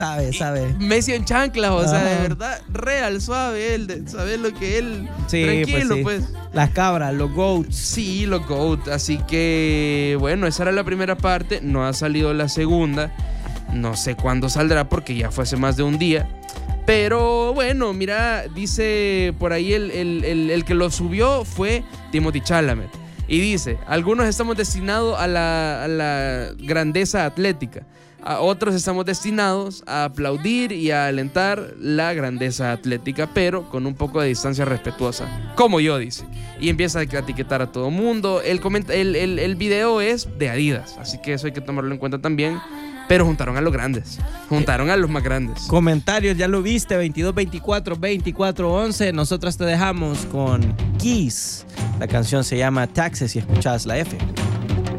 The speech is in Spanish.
Sabe. Messi en chanclas, o sea, Ajá. de verdad, real suave él, sabe lo que él, Sí, tranquilo, pues, pues. sí. Las cabras, los goats. Sí, los GOAT. Así que, bueno, esa era la primera parte. No ha salido la segunda. No sé cuándo saldrá porque ya fue hace más de un día. Pero bueno, mira, dice por ahí el que lo subió fue Timothy Chalamet. Y dice, algunos estamos destinados a la grandeza atlética. A otros estamos destinados a aplaudir y a alentar la grandeza atlética, pero con un poco de distancia respetuosa. Como yo, dice. Y empieza a etiquetar a todo mundo. El video es de Adidas, así que eso hay que tomarlo en cuenta también. Pero juntaron a los grandes. Juntaron a los más grandes. Comentarios, ya lo viste, 2224-2411. Nosotros te dejamos con Kiss. La canción se llama Taxes y escuchás la F.